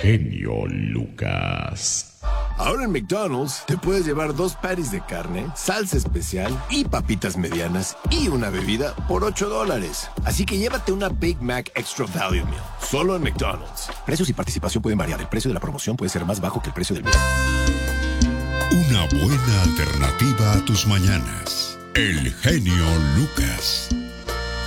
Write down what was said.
genio Lucas. Ahora en McDonald's te puedes llevar 2 patties de carne, salsa especial y papitas medianas y una bebida por $8. Así que llévate una Big Mac Extra Value Meal, solo en McDonald's. Precios y participación pueden variar. El precio de la promoción puede ser más bajo que el precio del meal. Una buena alternativa a tus mañanas. El genio Lucas.